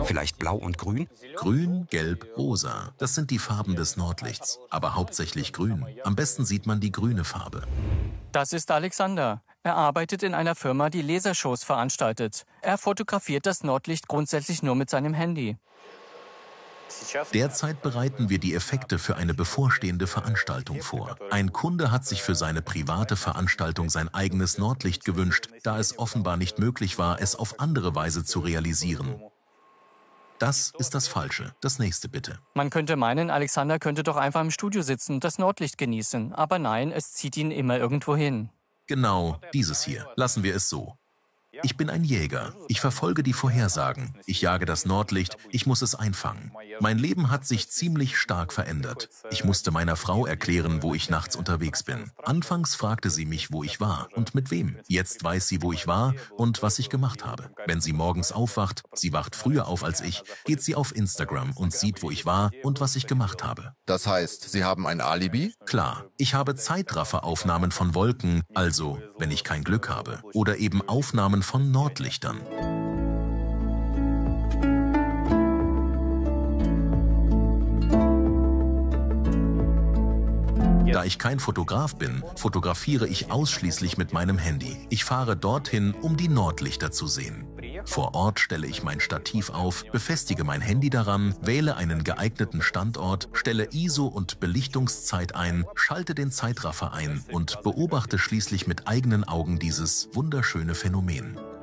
Vielleicht blau und grün? Grün, gelb, rosa. Das sind die Farben des Nordlichts. Aber hauptsächlich grün. Am besten sieht man die grüne Farbe. Das ist Alexander. Er arbeitet in einer Firma, die Lasershows veranstaltet. Er fotografiert das Nordlicht grundsätzlich nur mit seinem Handy. Derzeit bereiten wir die Effekte für eine bevorstehende Veranstaltung vor. Ein Kunde hat sich für seine private Veranstaltung sein eigenes Nordlicht gewünscht, da es offenbar nicht möglich war, es auf andere Weise zu realisieren. Das ist das Falsche. Das nächste bitte. Man könnte meinen, Alexander könnte doch einfach im Studio sitzen und das Nordlicht genießen. Aber nein, es zieht ihn immer irgendwo hin. Genau, dieses hier. Lassen wir es so. Ich bin ein Jäger. Ich verfolge die Vorhersagen. Ich jage das Nordlicht. Ich muss es einfangen. Mein Leben hat sich ziemlich stark verändert. Ich musste meiner Frau erklären, wo ich nachts unterwegs bin. Anfangs fragte sie mich, wo ich war und mit wem. Jetzt weiß sie, wo ich war und was ich gemacht habe. Wenn sie morgens aufwacht, sie wacht früher auf als ich, geht sie auf Instagram und sieht, wo ich war und was ich gemacht habe. Das heißt, Sie haben ein Alibi? Klar, ich habe Zeitrafferaufnahmen von Wolken, also wenn ich kein Glück habe, oder eben Aufnahmen von Nordlichtern. Da ich kein Fotograf bin, fotografiere ich ausschließlich mit meinem Handy. Ich fahre dorthin, um die Nordlichter zu sehen. Vor Ort stelle ich mein Stativ auf, befestige mein Handy daran, wähle einen geeigneten Standort, stelle ISO und Belichtungszeit ein, schalte den Zeitraffer ein und beobachte schließlich mit eigenen Augen dieses wunderschöne Phänomen.